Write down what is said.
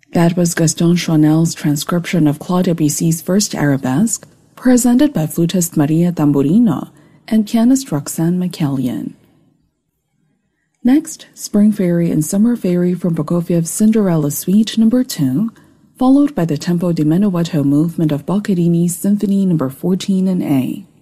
That was Gaston Chanel's transcription of Claude Debussy's first arabesque, presented by flutist Maria Tamburino and pianist Roxanne McCallion. Next, Spring Fairy and Summer Fairy from Prokofiev's Cinderella Suite No. 2, followed by the tempo di menuetto movement of Boccherini's Symphony No. 14 in A.